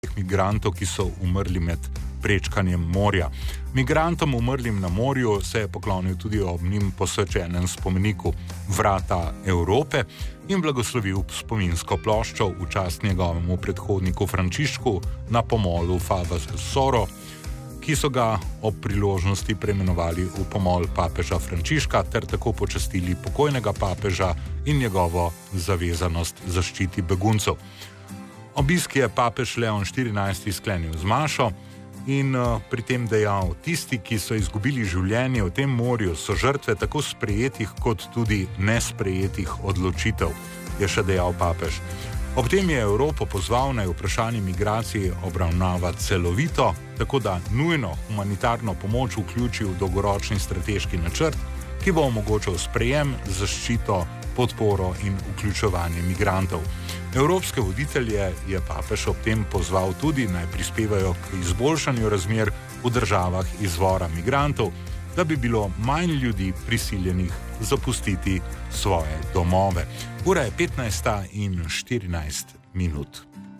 migrantov, ki so umrli med prečkanjem morja. Migrantom umrlim na morju se je poklonil tudi ob njim posvečenem spomeniku Vrata Evrope in blagoslovil spominsko ploščo v čast njegovemu predhodniku Frančišku na pomolu Favas Soro, ki so ga ob priložnosti preimenovali v pomol papeža Frančiška ter tako počastili pokojnega papeža in njegovo zavezanost zaščiti beguncev. Obisk je papež Leon XIV sklenil z mašo in pri tem dejal: tisti, ki so izgubili življenje v tem morju, so žrtve tako sprejetih kot tudi nesprejetih odločitev, je še dejal papež. Ob tem je Evropo pozval, naj vprašanje migracij obravnava celovito, tako da nujno humanitarno pomoč vključi v dolgoročni strateški načrt, ki bo omogočal sprejem, zaščito, podporo in vključevanje migrantov. Evropske voditelje je papež ob tem pozval tudi, naj prispevajo k izboljšanju razmer v državah izvora migrantov, da bi bilo manj ljudi prisiljenih zapustiti svoje domove. Ura je 15:14.